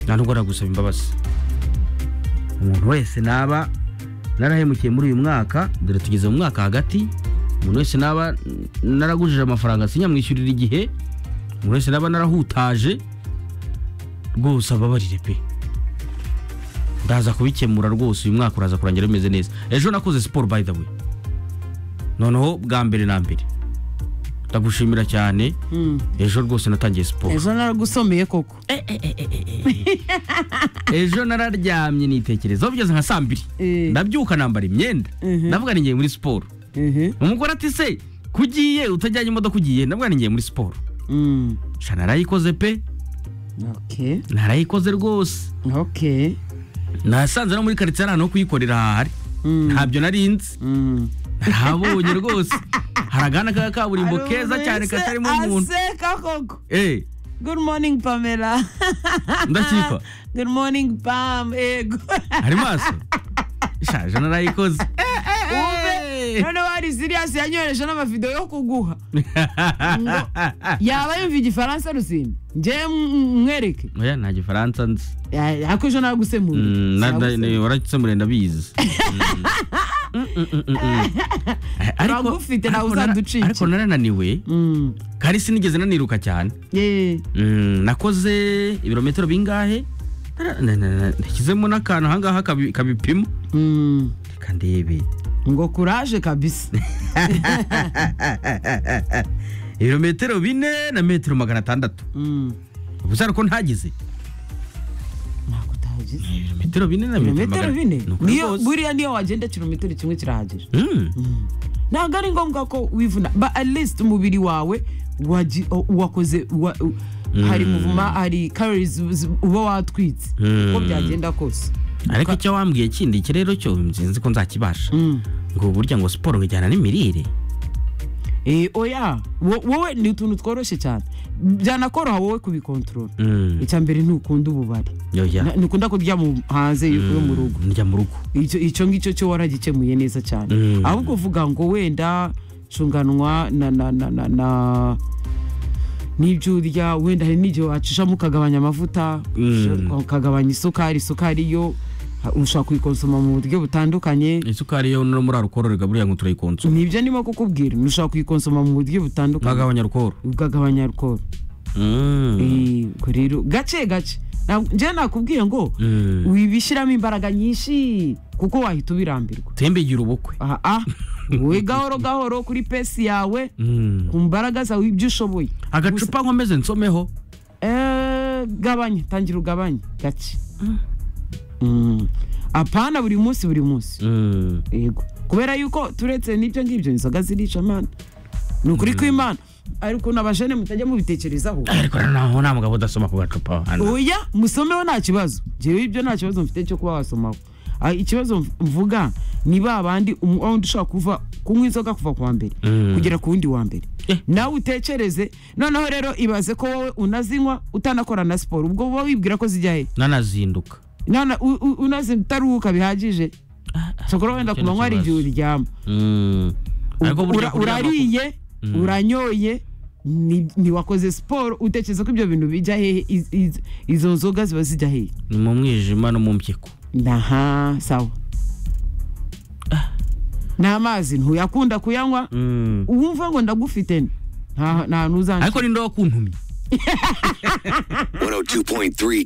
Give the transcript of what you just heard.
ntabwo nagusaba imbabazi. Umuntu wese naba narahemukiye muri uyu mwaka, dore tugeze mu mwaka hagati, umuntu wese naba naragujije amafaranga sinyamwishyurira igihe, umuntu wese naba narahutaje, rwose ababarire pe. Ndaza kubikemura rwose, uyu mwaka uraza kurangira bimeze neza. Ejo nakoze sport by the way. Noneho bwa mbere na mbere. Ndagushimira cyane. Ejo rwose natangiye sport. Ejo naragusomeye koko. Ejo nararyamye nitekereza bigeze nka 2:00. Ndabyuka nambara imyenda. Ndavuga ngiye muri sport. Umugore ati se kugiye utajyanye imodoka ugiye, ndavuga ngiye muri sport. Shana narayikoze pe. Okay. Narayikoze rwose. Okay. Nasanze no muri quartier hano kuyikorera hari. Ntabyo narinzi. Ntabonye rwose. Haragana ka kaburimbo keza cyane katarimo umuntu. Aseka koko. Good morning Pamela. Ndakika. Good morning Pam. Ari maso. Shaje narayikoze. None wari serious yanyoresha n'amavideo yo kuguha. Yaba yumva igifaransa Rusini. Nje mwereke. Oya nta gifaransa nzi. Yako ejo nagusemura. Waragisemura ndabizi. Ariko narananiwe. Kari sinigeze naniruka cyane. Nakoze ibirometero bingahe? Nakizemo n'akantu hangaha kabipimo. Kandebe. Ngo courage kabisa. Ibirometero 4 na metero 600. Ubusara ko ntagize. Metero 4 na metero 4. Niyo buriya niyo wagenda kilometero 1 kirahagije. Ntabwo ari ngombwa ko wivuna, but at least umubiri wawe wakoze hari muvuma, hari calories uba watwitse uko byagenda kose. Ariko icyo wambwiye kindi kirero cyo nzi ko nzakibasha. Ngo burya ngo sport ngijyana n'imirire. Oya wowe ni utuntu tworoshye cyane byanakoroha wowe kubikontrol. Icyambere ntukunda ububari, nukunda kurya mu hanze yo mu rugo. Njya mu rugo icyo ngicyo cyo waragikemuye neza cyane. Ahubwo vuga ngo wenda cunganwa na nibyo urya, wenda hari n'igihe wacisha mukagabanya amavuta, ukagabanya isukari yo ushaka kuyikonsoma mu buryo butandukanye. Isukari yo no muri arukororega buriya ngo turayikonsoma. Nibyo nimo kukubwira, ushaka kuyikonsoma mu buryo butandukanye. Ugagabanya rukoro. Rero gace nje nakubwiye ngo wibishiramo imbaraga nyinshi kuko wahita ubirambirwa. Tembegira ubukwe. We gahoro kuri pesi yawe, ku mbaraga zawe ibyo ushoboye. Agacupa nkomeze nsomeho. Gabanya, tangira ugabanye gace. Apana buri munsi. Yego. Kubera yuko turetse n'ibyo ngibyo inzoga zirica man. Nukuri kw'Imana. Ariko nabajene mutajya mu bitekerezaho. Ariko naho nta mugabo udasoma ku gacupa hano. Oya, musomeho nta kibazo. Jewe ibyo nta kibazo mfite cyo kuba wasomaho. Ikibazo mvuga ni babandi umuntu ushaka kuva kunywa inzoga kuva kwa mbere kugera ku wundi wa mbere. Nawe utekereze, noneho rero ibaze ko wowe unazinywa utanakora na sport, ubwo wowe wibwira ko zijya he? Nanazinduka. Utaruhuka bihagije. Sokoro wenda kumanywa ari igihe uryama. Urariye, uranyoye, ni wakoze sport, utekereza ko ibyo bintu bijya he? Izo nzoga ziba zijya he? Ni mu mwijima no mu mpyiko. Sawa. N'amazi ntuyakunda kuyanywa. Uwumva ngo ndagufite nta nuzanje. Ariko ni ndo kuntumye. 102.3